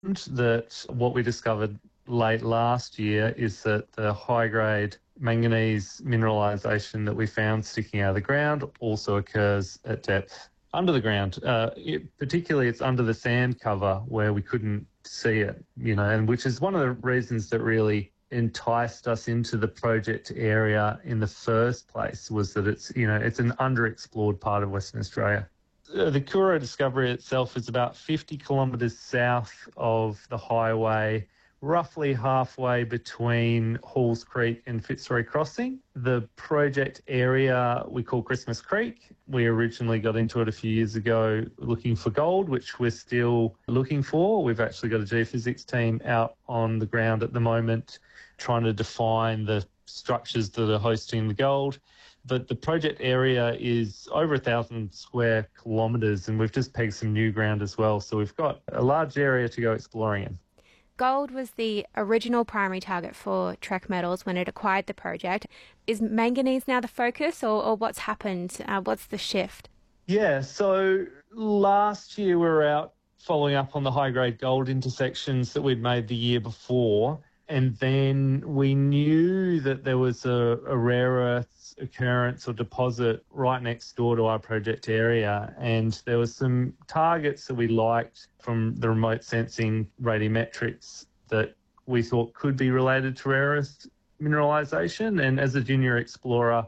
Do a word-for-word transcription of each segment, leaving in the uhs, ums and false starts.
that what we discovered late last year is that the high-grade manganese mineralisation that we found sticking out of the ground also occurs at depth under the ground. Uh, it, particularly, it's under the sand cover where we couldn't see it, you know, and which is one of the reasons that really enticed us into the project area in the first place, was that it's, you know, it's an underexplored part of Western Australia. Uh, The Kuro discovery itself is about fifty kilometres south of the highway, roughly halfway between Halls Creek and Fitzroy Crossing. The project area we call Christmas Creek. We originally got into it a few years ago looking for gold, which we're still looking for. We've actually got a geophysics team out on the ground at the moment trying to define the structures that are hosting the gold. But the project area is over a thousand square kilometres, and we've just pegged some new ground as well. So we've got a large area to go exploring in. Gold was the original primary target for Trek Metals when it acquired the project. Is manganese now the focus, or, or what's happened? Uh, what's the shift? Yeah, so last year we were out following up on the high-grade gold intersections that we'd made the year before, and then we knew that there was a, a rare earths occurrence or deposit right next door to our project area, and there were some targets that we liked from the remote sensing radiometrics that we thought could be related to rare earth mineralisation. And as a junior explorer,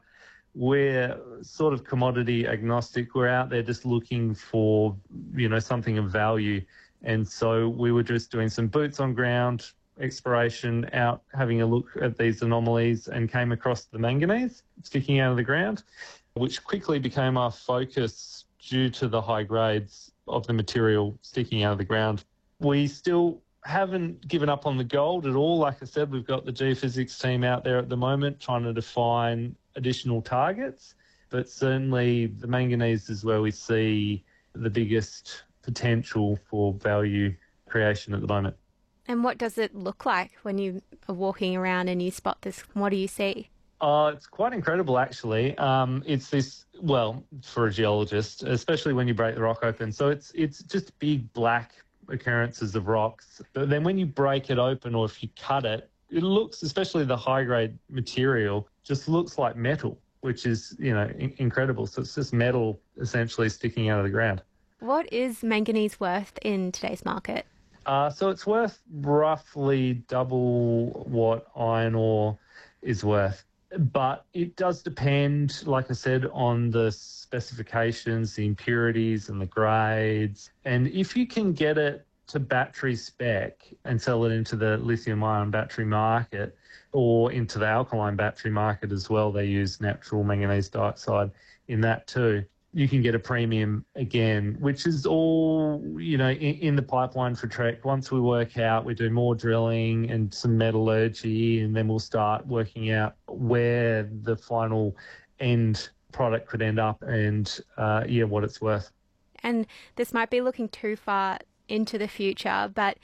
we're sort of commodity agnostic. We're out there just looking for, you know, something of value. And so we were just doing some boots on ground exploration, out having a look at these anomalies, and came across the manganese sticking out of the ground, which quickly became our focus due to the high grades of the material sticking out of the ground. We still haven't given up on the gold at all. Like I said, we've got the geophysics team out there at the moment trying to define additional targets, but certainly the manganese is where we see the biggest potential for value creation at the moment. And what does it look like when you are walking around and you spot this? What do you see? Uh, it's quite incredible, actually. Um, it's this, well, for a geologist, especially when you break the rock open. So it's it's just big black occurrences of rocks. But then when you break it open, or if you cut it, it looks, especially the high-grade material, just looks like metal, which is, you know, in- incredible. So it's just metal essentially sticking out of the ground. What is manganese worth in today's market? Uh, so it's worth roughly double what iron ore is worth. But it does depend, like I said, on the specifications, the impurities and the grades. And if you can get it to battery spec and sell it into the lithium-ion battery market, or into the alkaline battery market as well, they use natural manganese dioxide in that too, you can get a premium again, which is all, you know, in, in the pipeline for Trek. Once we work out, we do more drilling and some metallurgy, and then we'll start working out where the final end product could end up and, uh, yeah, what it's worth. And this might be looking too far into the future, but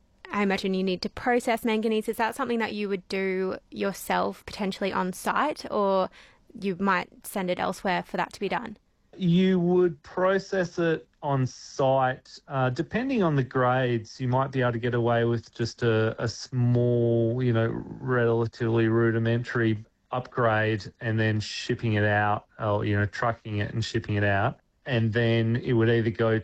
I imagine you need to process manganese. Is that something that you would do yourself, potentially on site, or you might send it elsewhere for that to be done? You would process it on site. Uh, depending on the grades, you might be able to get away with just a, a small, you know, relatively rudimentary upgrade, and then shipping it out, or, you know, trucking it and shipping it out. And then it would either go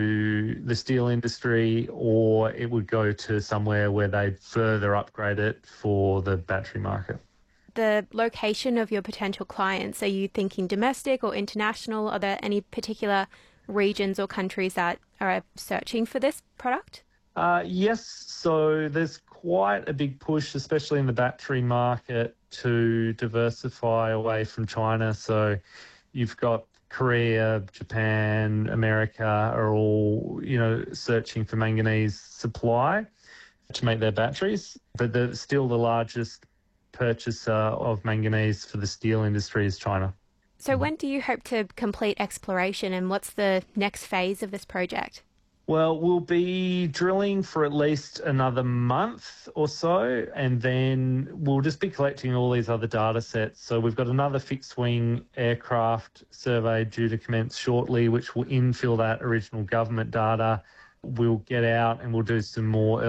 to the steel industry, or it would go to somewhere where they'd further upgrade it for the battery market. The location of your potential clients, are you thinking domestic or international? Are there any particular regions or countries that are searching for this product? Uh, yes, so there's quite a big push, especially in the battery market, to diversify away from China. So you've got Korea, Japan, America are all, you know, searching for manganese supply to make their batteries, but they're still the largest purchaser of manganese for the steel industry is China. So when do you hope to complete exploration, and what's the next phase of this project? Well, we'll be drilling for at least another month or so, and then we'll just be collecting all these other data sets. So we've got another fixed-wing aircraft survey due to commence shortly, which will infill that original government data. We'll get out and we'll do some more